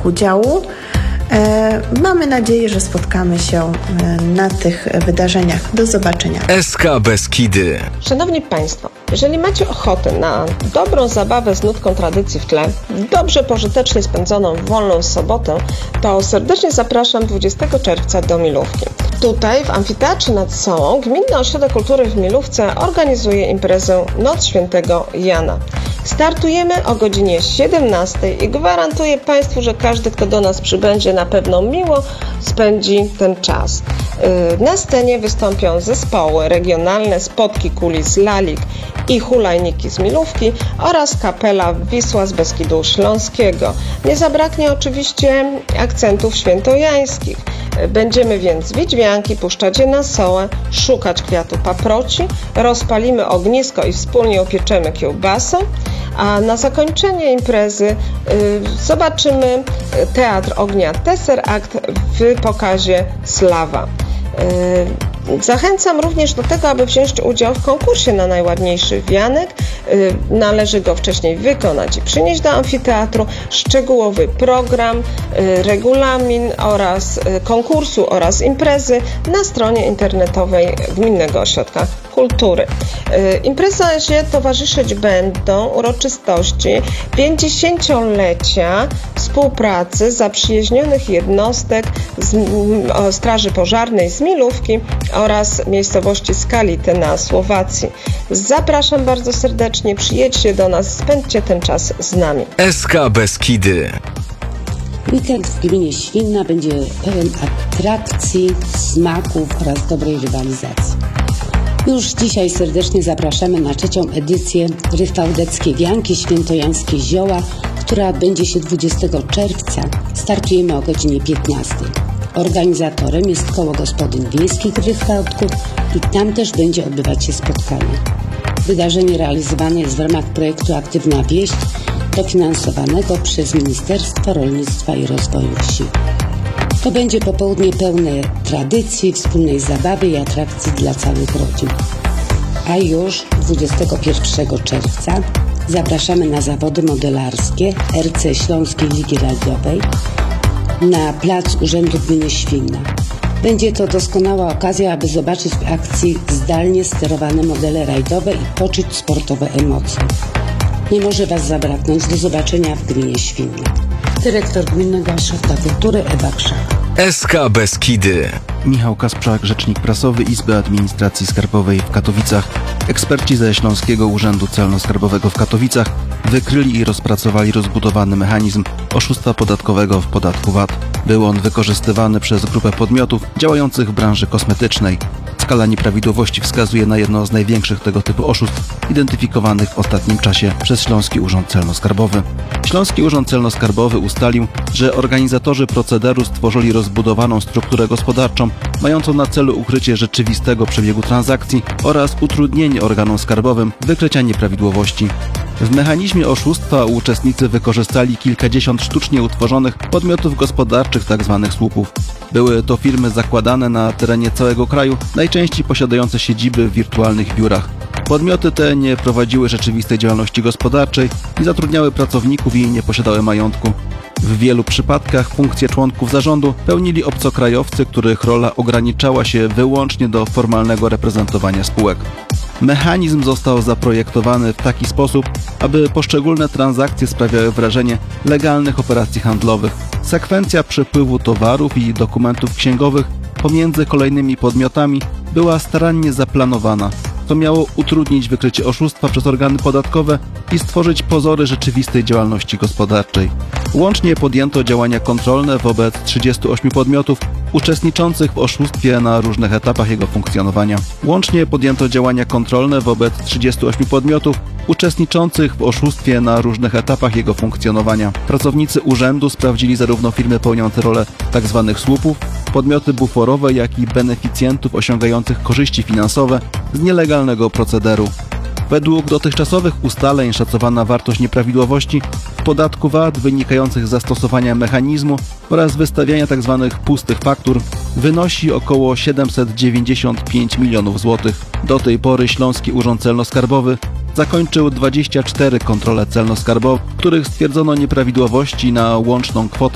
brać udziału. Mamy nadzieję, że spotkamy się na tych wydarzeniach. Do zobaczenia. SK Beskidy. Szanowni Państwo, jeżeli macie ochotę na dobrą zabawę z nutką tradycji w tle, dobrze pożytecznie spędzoną w wolną sobotę, to serdecznie zapraszam 20 czerwca do Milówki. Tutaj w Amfiteatrze nad Sołą Gminny Ośrodek Kultury w Milówce organizuje imprezę Noc Świętego Jana. Startujemy o godzinie 17 i gwarantuję Państwu, że każdy, kto do nas przybędzie, na pewno miło spędzi ten czas. Na scenie wystąpią zespoły regionalne Spotki Kuli z Lalik i Hulajniki z Milówki oraz kapela Wisła z Beskidu Śląskiego. Nie zabraknie oczywiście akcentów świętojańskich. Będziemy więc Widźwianki puszczać je na sołę, szukać kwiatu paproci, rozpalimy ognisko i wspólnie upieczemy kiełbasę, a na zakończenie imprezy zobaczymy Teatr Ognia Tesseract w pokazie Slawa. Zachęcam również do tego, aby wziąć udział w konkursie na najładniejszy wianek. Należy go wcześniej wykonać i przynieść do amfiteatru. Szczegółowy program, regulamin oraz konkursu oraz imprezy na stronie internetowej Gminnego Ośrodka Kultury. Imprezie towarzyszyć będą uroczystości 50-lecia współpracy zaprzyjaźnionych jednostek z Straży Pożarnej z Milówki oraz miejscowości Skality na Słowacji. Zapraszam bardzo serdecznie, przyjedźcie do nas, spędźcie ten czas z nami. SK Beskidy. Weekend w gminie Świnna będzie pełen atrakcji, smaków oraz dobrej rywalizacji. Już dzisiaj serdecznie zapraszamy na 3. edycję Ryfałdeckie Wianki Świętojańskie Zioła, która odbędzie się 20 czerwca. Startujemy o godzinie 15. Organizatorem jest Koło Gospodyń Wiejskich w Rychwałdku i tam też będzie odbywać się spotkanie. Wydarzenie realizowane jest w ramach projektu Aktywna Wieś, dofinansowanego przez Ministerstwo Rolnictwa i Rozwoju Wsi. To będzie popołudnie pełne tradycji, wspólnej zabawy i atrakcji dla całych rodzin. A już 21 czerwca zapraszamy na zawody modelarskie RC Śląskiej Ligi Rajdowej na plac Urzędu Gminy Świnna. Będzie to doskonała okazja, aby zobaczyć w akcji zdalnie sterowane modele rajdowe i poczuć sportowe emocje. Nie może Was zabraknąć. Do zobaczenia w gminie Świnna. Dyrektor Gminnego Ośrodka Kultury Ewa Krzak. SK Beskidy. Michał Kasprzak, rzecznik prasowy Izby Administracji Skarbowej w Katowicach. Eksperci ze Śląskiego Urzędu Celno-Skarbowego w Katowicach wykryli i rozpracowali rozbudowany mechanizm oszustwa podatkowego w podatku VAT. Był on wykorzystywany przez grupę podmiotów działających w branży kosmetycznej. Skala nieprawidłowości wskazuje na jedno z największych tego typu oszustw identyfikowanych w ostatnim czasie przez Śląski Urząd Celno-Skarbowy. Śląski Urząd Celno-Skarbowy ustalił, że organizatorzy procederu stworzyli rozbudowaną strukturę gospodarczą, mającą na celu ukrycie rzeczywistego przebiegu transakcji oraz utrudnienie organom skarbowym wykrycia nieprawidłowości. W mechanizmie oszustwa uczestnicy wykorzystali kilkadziesiąt sztucznie utworzonych podmiotów gospodarczych tzw. słupów. Były to firmy zakładane na terenie całego kraju, najczęściej posiadające siedziby w wirtualnych biurach. Podmioty te nie prowadziły rzeczywistej działalności gospodarczej i zatrudniały pracowników i nie posiadały majątku. W wielu przypadkach funkcje członków zarządu pełnili obcokrajowcy, których rola ograniczała się wyłącznie do formalnego reprezentowania spółek. Mechanizm został zaprojektowany w taki sposób, aby poszczególne transakcje sprawiały wrażenie legalnych operacji handlowych. Sekwencja przepływu towarów i dokumentów księgowych pomiędzy kolejnymi podmiotami była starannie zaplanowana. To miało utrudnić wykrycie oszustwa przez organy podatkowe i stworzyć pozory rzeczywistej działalności gospodarczej. Łącznie podjęto działania kontrolne wobec 38 podmiotów uczestniczących w oszustwie na różnych etapach jego funkcjonowania. Pracownicy urzędu sprawdzili zarówno firmy pełniące rolę tzw. słupów, podmioty buforowe, jak i beneficjentów osiągających korzyści finansowe z nielegalnego procederu. Według dotychczasowych ustaleń szacowana wartość nieprawidłowości w podatku VAT wynikających z zastosowania mechanizmu oraz wystawiania tzw. pustych faktur wynosi około 795 milionów złotych. Do tej pory Śląski Urząd Celno-Skarbowy zakończył 24 kontrole celno-skarbowe, w których stwierdzono nieprawidłowości na łączną kwotę